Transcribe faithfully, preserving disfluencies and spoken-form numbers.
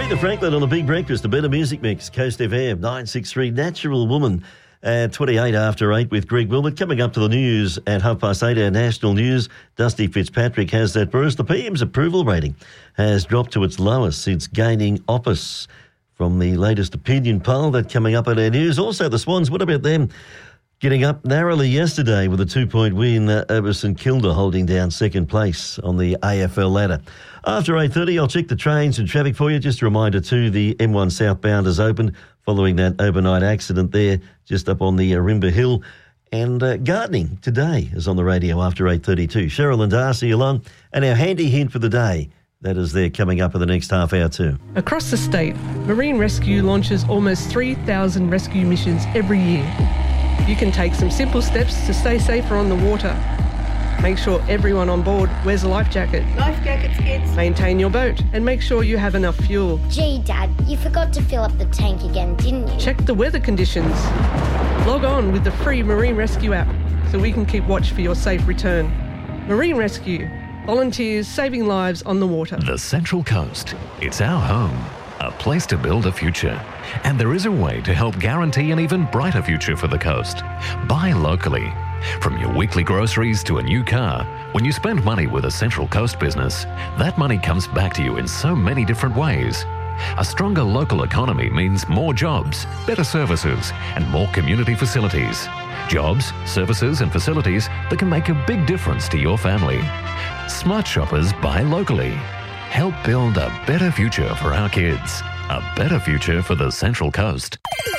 Aretha Franklin on the Big Breakfast, a better music mix, Coast F M, nine six three, Natural Woman, at twenty-eight after eight with Greg Wilmot. Coming up to the news at half past eight, our national news. Dusty Fitzpatrick has that for us. The P M's approval rating has dropped to its lowest since gaining office from the latest opinion poll. That coming up at our news. Also, the Swans, what about them? Getting up narrowly yesterday with a two-point win uh, over St Kilda, holding down second place on the A F L ladder. After eight thirty, I'll check the trains and traffic for you. Just a reminder too, the M one southbound is open following that overnight accident there just up on the Arimba Hill. And uh, gardening today is on the radio after eight thirty-two. Cheryl and Darcy along. And our handy hint for the day, that is there coming up in the next half hour too. Across the state, Marine Rescue launches almost three thousand rescue missions every year. You can take some simple steps to stay safer on the water. Make sure everyone on board wears a life jacket. Life jackets, kids. Maintain your boat and make sure you have enough fuel. Gee, Dad, you forgot to fill up the tank again, didn't you? Check the weather conditions. Log on with the free Marine Rescue app so we can keep watch for your safe return. Marine Rescue. Volunteers saving lives on the water. The Central Coast. It's our home. A place to build a future. And there is a way to help guarantee an even brighter future for the coast. Buy locally. From your weekly groceries to a new car, when you spend money with a Central Coast business, that money comes back to you in so many different ways. A stronger local economy means more jobs, better services, and more community facilities. Jobs, services, and facilities that can make a big difference to your family. Smart shoppers buy locally. Help build a better future for our kids. A better future for the Central Coast.